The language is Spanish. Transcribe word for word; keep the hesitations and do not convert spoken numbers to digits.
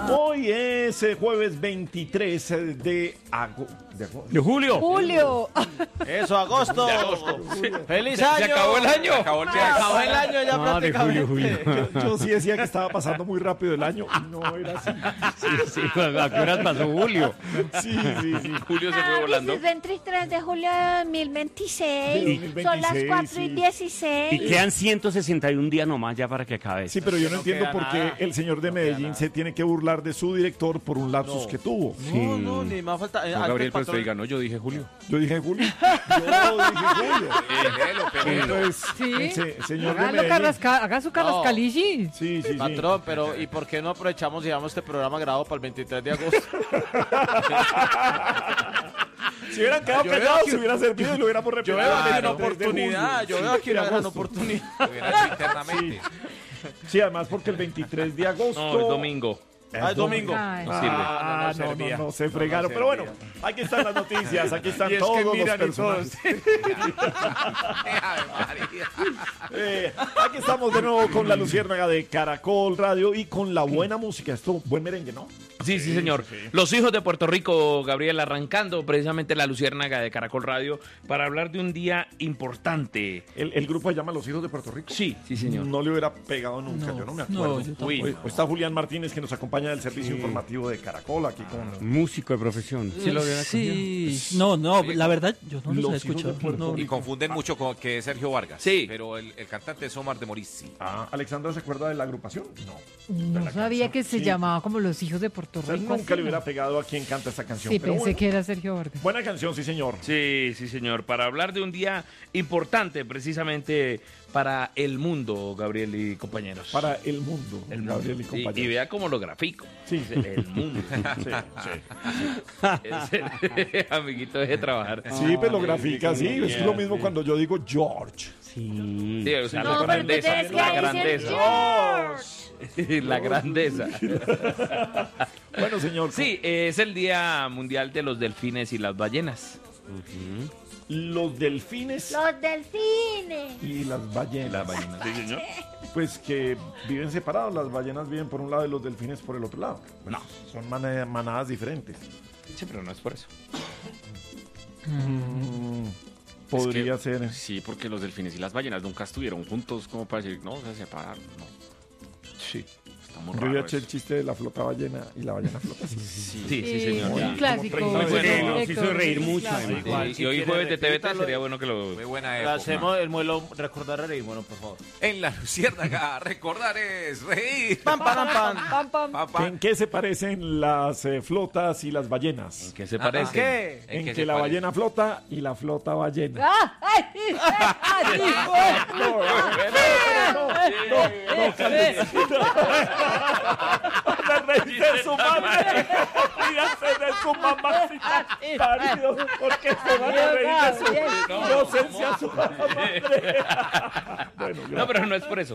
Hoy es eh, jueves veintitrés de agosto. De julio. Julio. Eso, agosto. De agosto. ¡Feliz Se- año! se acabó el año. Se acabó el, se acabó el año ya No, de prácticamente. julio, julio. Yo, yo sí decía que estaba pasando muy rápido el año y no era así. Sí, sí, ¿a qué horas pasó julio? Sí, sí, sí. Julio se fue Ah, volando. dice veintitrés de julio de dos mil veintiséis. De dos mil Son las veintiséis, cuatro y sí. dieciséis. Y quedan ciento sesenta y un días nomás ya para que acabe. Sí, pero yo no No entiendo queda por qué nada. el señor de No queda Medellín nada. se tiene que burlar de su director por un lapsus No. que tuvo. No, no, ni más falta. eh, No, antes Gabriel, pues patrón- usted diga, no, yo dije Julio. Yo dije Julio. Yo dije Julio. Entonces, Sí. ese señor de Hágalo Medellín. carrasca, haga su carrascalici. Sí, sí, sí. Patrón, pero ¿y por qué no aprovechamos y llevamos este programa grabado para el veintitrés de agosto? Si hubieran quedado Yo veo callados, que- se hubiera servido y lo hubiéramos Yo repetido. veo aquí el una veintitrés de oportunidad, julio. yo veo aquí Sí, una de gran agosto. oportunidad. internamente. Sí, además porque el veintitrés de agosto. No, el domingo. Ah, es domingo. Ay. No sirve. Ah, no, no, servía. no, se fregaron. Pero bueno, aquí están las noticias, aquí están Y es que todos los miran y personajes. Ave María. Eh, aquí estamos de nuevo con la Luciérnaga de Caracol Radio y con la buena música. Esto, buen merengue, ¿no? Sí, sí, señor. Los hijos de Puerto Rico, Gabriel, arrancando precisamente la Luciérnaga de Caracol Radio para hablar de un día importante. El, el grupo se llama Los Hijos de Puerto Rico. Sí, sí, señor. No le hubiera pegado nunca, yo no me acuerdo. Uy, Hoy está Julián Martínez que nos acompaña del servicio informativo de Caracol aquí con músico de profesión. ¿Sí lo hubiera Sí, no, no, la verdad, yo no los Los he hijos de escuchado. Puerto No, Y confunden mucho con que es Sergio Vargas. Sí. Pero el, el cantante es Omar de Morizzi. Ah, ¿Alexandra se acuerda de la agrupación? No. no sabía que se Sí. llamaba como Los Hijos de Puerto O sea, Rico. nunca así, le hubiera ¿no? pegado a quien canta esta canción. Sí, pero pensé bueno, que era Sergio Vargas. buena canción, sí, señor. Sí, sí, señor. Para hablar de un día importante precisamente para el mundo, Gabriel y compañeros. Para el mundo, el mundo. Gabriel y Y, compañeros. y vea cómo lo grafico. Sí. Dice, el mundo. Sí, Ese- amiguito, deje de trabajar. sí, pues lo grafica, sí. Es lo mismo cuando yo digo George. Sí, o sea, No, la pero tú grandeza. tienes que La decir grandeza. La grandeza. Bueno, señor. Sí, eh, es el Día Mundial de los Delfines y las Ballenas. Los delfines Los delfines. y las ballenas. Las ballenas, sí, señor. Pues que viven separados. Las ballenas viven por un lado y los delfines por el otro lado. Bueno, son mana- manadas diferentes. Sí, pero no es por eso. Podría Es que- ser. Sí, porque los delfines y las ballenas nunca estuvieron juntos como para decir, no, se separaron. No. Sí. Está muy Yo raro ya eché eso. el chiste de la flota ballena y la ballena flota. Sí. Sí, sí, Sí, señor. un Ya. clásico. Como Muy bueno, directo, nos hizo reír mucho, clásico. además. Igual, Y si hoy quiere, jueves de T V T repítalo. sería bueno que lo... Muy buena Le época. hacemos el muelo recordar a reír, bueno, por favor. En la Luciérnaga, recordar es reír. Pam, pam, pam. Pam, pam. Pa, pa. ¿En qué se parecen las eh, flotas y las ballenas? ¿En qué se Ah, parece? ¿Qué? En, qué que se la parece? ballena flota y la flota ballena. ¡Ah! ¡Ay! ¡Ay! No, no, no, no, cálmese. Van a reírse de su madre. Ríanse de su mamacita. Parido, porque se van a reír de su Gabriel. inocencia a su madre. Bueno, No, pero no es por eso.